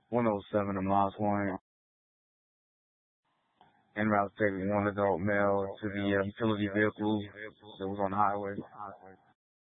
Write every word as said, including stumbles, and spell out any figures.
one oh seven in Moss Point. En route to take one adult male to the uh, utility vehicle that was on the highway.